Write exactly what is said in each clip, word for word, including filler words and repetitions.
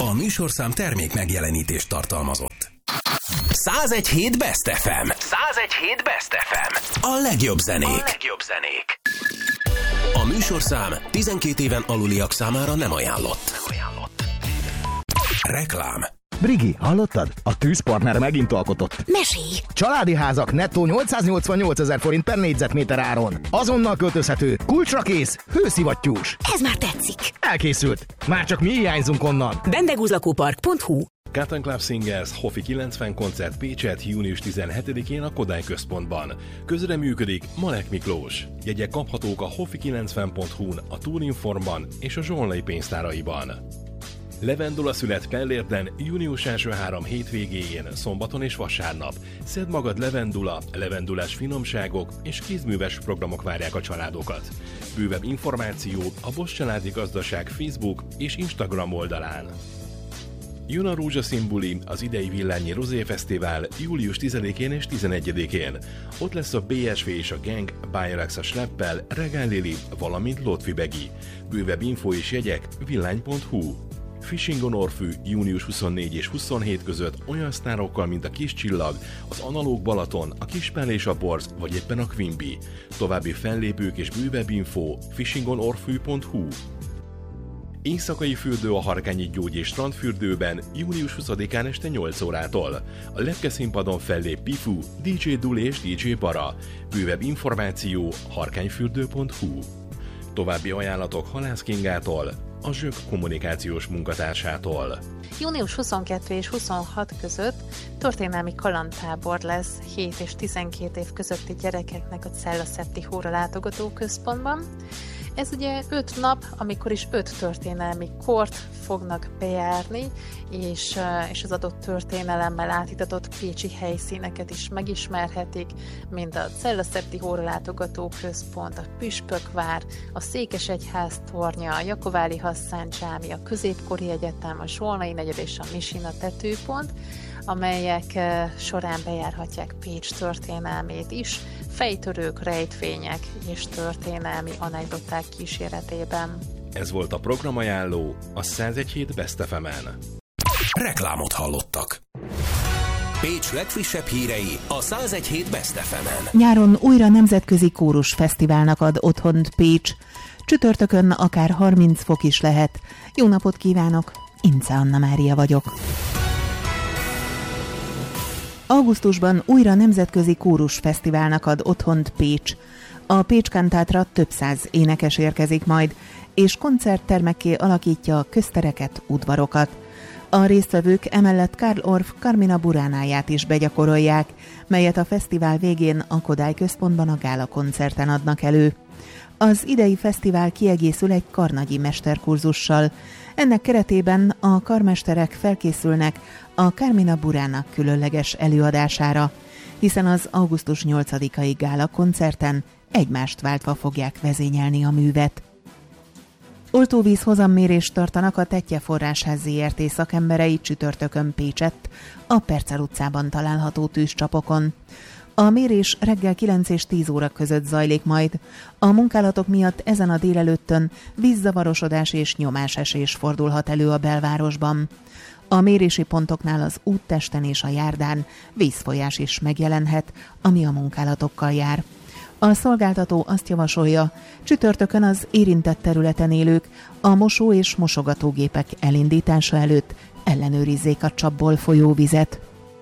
A műsorszám termék megjelenítést tartalmazott. százegy hét Best ef em. százegy hét Best ef em. A legjobb zenék. A legjobb zenék. A műsorszám tizenkét éven aluliak számára nem ajánlott. Nem ajánlott. Reklám. Brigi, hallottad? A tűzpartner megint alkotott. Mesélj! Családi házak nettó nyolcszáznyolcvannyolcezer forint per négyzetméter áron. Azonnal költözhető, kulcsra kész, hőszivattyús. Ez már tetszik. Elkészült. Már csak mi hiányzunk onnan. bendegúzlakópark pont hu. Cotton Club Singers Hofi kilencven koncert Pécset június tizenhetedikén a Kodály Központban. Közreműködik Malek Miklós. Jegyek kaphatók a hofi kilencven pont hu-n, a Tourinformban és a Zsolnai pénztáraiban. Levendula szület Pellérden június első három hétvégéjén, szombaton és vasárnap. Szedd magad levendula, levendulás finomságok és kézműves programok várják a családokat. Bővebb információ a Bosch Családi Gazdaság Facebook és Instagram oldalán. Jön a rózsaszín buli, az idei Villányi Rozé Fesztivál július tizedikén és tizenegyedikén. Ott lesz a bé es vé és a Gang, Bajarax a Schleppel, Regál Lili, valamint Lotfi Begi. Bővebb info és jegyek villány pont hu. Fishing on Orfű június huszonnégy és huszonhét között olyan sztárokkal, mint a Kis Csillag, az Analóg Balaton, a Kispál és a Borz, vagy éppen a Quimby. További fellépők és bővebb info fishing on orfű pont hu. Éjszakai fürdő a Harkányi Gyógy és Strandfürdőben június huszadikán este nyolc órától. A lepke színpadon fellép Pifu, dé dzsé Dul és dé dzsé Bara. Bővebb információ harkányfürdő pont hu. További ajánlatok Halász Kingától, a Zsök kommunikációs munkatársától. június huszonkettő és huszonhat között történelmi kalandtábor lesz hét és tizenkét év közötti gyerekeknek a Cella Septihóra látogató központban. Ez ugye öt nap, amikor is öt történelmi kort fognak bejárni, és, és az adott történelemmel átitatott pécsi helyszíneket is megismerhetik, mint a Cella Septihóra látogató központ, a Püspökvár, a Székesegyház tornya, a Jakováli Hasszán csámi, a Középkori Egyetem, a Zsolnai negyed és a Misina tetőpont, amelyek során bejárhatják Pécs történelmét is, fejtörők, rejtvények és történelmi anekdoták kíséretében. Ez volt a programajánló a százegy hét Best ef em-en. Reklámot hallottak. Pécs legfrissebb hírei a százegy hét Best ef em-en. Nyáron újra nemzetközi kórus fesztiválnak ad otthont Pécs. Csütörtökön akár harminc fok is lehet. Jó napot kívánok, Ince Anna Mária vagyok. Augusztusban újra nemzetközi kórus fesztiválnak ad otthont Pécs. A Pécs Kantátra több száz énekes érkezik majd, és koncerttermekké alakítja a köztereket, udvarokat. A résztvevők emellett Karl Orff Carmina Buránáját is begyakorolják, melyet a fesztivál végén a Kodály Központban a gála koncerten adnak elő. Az idei fesztivál kiegészül egy karnagyi mesterkurzussal. Ennek keretében a karmesterek felkészülnek a Carmina Burana különleges előadására, hiszen az augusztus nyolcadikai gála koncerten egymást váltva fogják vezényelni a művet. Oltóvíz hozammérést tartanak a Tettye Forrásház zé er té szakemberei csütörtökön Pécsett, a Percel utcában található tűzcsapokon. A mérés reggel kilenc és tíz óra között zajlik majd. A munkálatok miatt ezen a délelőttön vízzavarosodás és nyomásesés fordulhat elő a belvárosban. A mérési pontoknál az úttesten és a járdán vízfolyás is megjelenhet, ami a munkálatokkal jár. A szolgáltató azt javasolja, csütörtökön az érintett területen élők a mosó- és mosogatógépek elindítása előtt ellenőrizzék a csapból folyó vizet.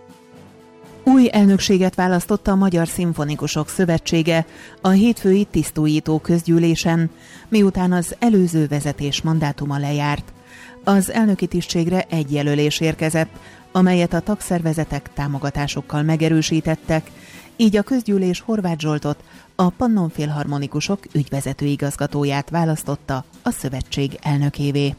Új elnökséget választotta a Magyar Szimfonikusok Szövetsége a hétfői tisztújító közgyűlésen, miután az előző vezetés mandátuma lejárt. Az elnöki tisztségre egy jelölés érkezett, amelyet a tagszervezetek támogatásokkal megerősítettek, így a közgyűlés Horváth Zsoltot, a Pannon Filharmonikusok ügyvezető igazgatóját választotta a szövetség elnökévé.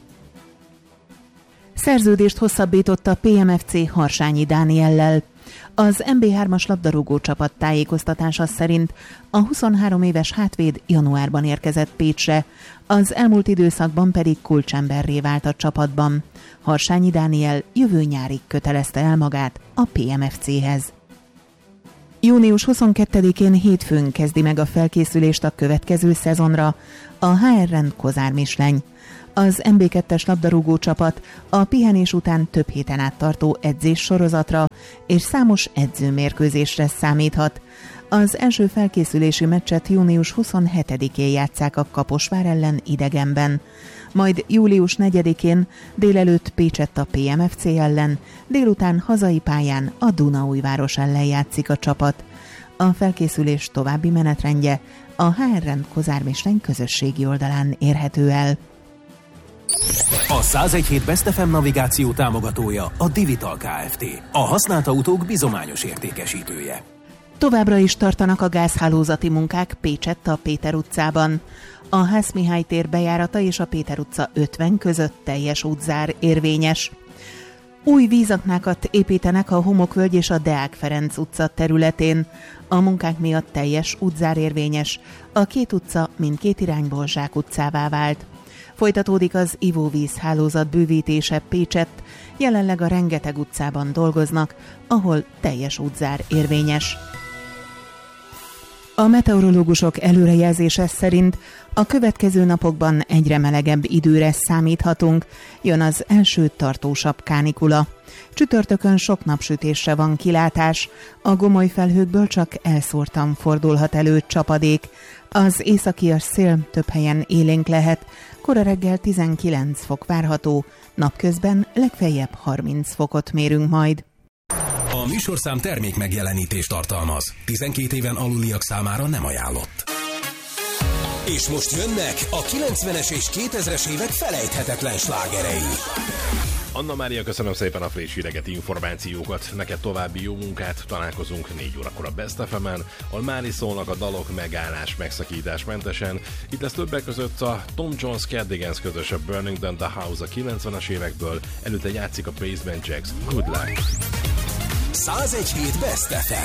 Szerződést hosszabbított a pé em ef cé Harsányi Dániellel. Az em bé hármas labdarúgó csapat tájékoztatása szerint a huszonhárom éves hátvéd januárban érkezett Pécsre, az elmúlt időszakban pedig kulcsemberré vált a csapatban. Harsányi Dániel jövő nyárig kötelezte el magát a pé em ef céhez. június huszonkettedikén hétfőn kezdi meg a felkészülést a következő szezonra a há er Rend Kozár Misleny. Az em bé kettes labdarúgó csapat a pihenés után több héten át tartó edzés sorozatra és számos edzőmérkőzésre számíthat. Az első felkészülési meccset június huszonhetedikén játsszák a Kaposvár ellen idegenben. Majd július negyedikén délelőtt Pécsett a pé em ef cé ellen, délután hazai pályán a Dunaújváros ellen játszik a csapat. A felkészülés további menetrendje a há er en Kozármisten közösségi oldalán érhető el. A száz egy hét Best ef em navigáció támogatója a Divital Kft. A használt autók bizományos értékesítője. Továbbra is tartanak a gázhálózati munkák Pécsett a Péter utcában. A Hász Mihály tér bejárata és a Péter utca ötven között teljes útzár érvényes. Új vízaknákat építenek a Homokvölgy és a Deák Ferenc utca területén. A munkák miatt teljes útzár érvényes. A két utca mindkét irányból zsákutcává vált. Folytatódik az ivóvíz hálózat bővítése Pécsett, jelenleg a Rengeteg utcában dolgoznak, ahol teljes útzár érvényes. A meteorológusok előrejelzése szerint a következő napokban egyre melegebb időre számíthatunk, jön az első tartósabb kánikula. Csütörtökön sok napsütésre van kilátás, a gomoly felhőkből csak elszórtan fordulhat elő csapadék. Az északias szél több helyen élénk lehet, kora reggel tizenkilenc fok várható, napközben legfeljebb harminc fokot mérünk majd. A műsorszám termék megjelenítést tartalmaz. tizenkét éven aluliak számára nem ajánlott. És most jönnek a kilencvenes és kétezres évek felejthetetlen slágerei. Anna Mária, köszönöm szépen a friss híreket, információkat. Neked további jó munkát, találkozunk négy órakor a Best ef emen, ahol már is szólnak a dalok megállás, megszakítás mentesen. Itt lesz többek között a Tom Jones Cardigans közösebb Burning Down the House a kilencvenes évekből, előtte játszik a Basement Jacks Good Luck. száz egy hét Best ef em.